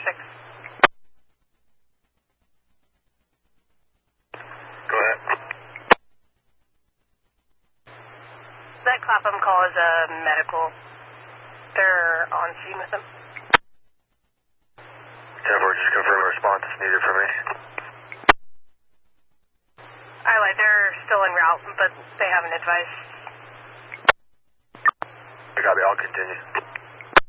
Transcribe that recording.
6. Go ahead. That Clapham call is a medical. They're on scene with them. 10-4, just confirm a response is needed for me. They're still en route, but they haven't advised. I copy, I'll continue.